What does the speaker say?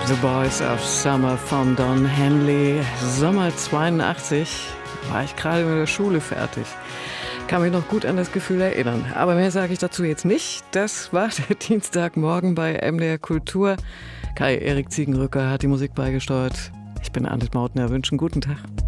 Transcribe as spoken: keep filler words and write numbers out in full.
The Boys of Summer von Don Henley. Sommer zweiundachtzig war ich gerade mit der Schule fertig. Kann mich noch gut an das Gefühl erinnern. Aber mehr sage ich dazu jetzt nicht. Das war der Dienstagmorgen bei M D R Kultur. Kai-Erik Ziegenrücker hat die Musik beigesteuert. Ich bin Annette Mautner. Wünsche einen guten Tag.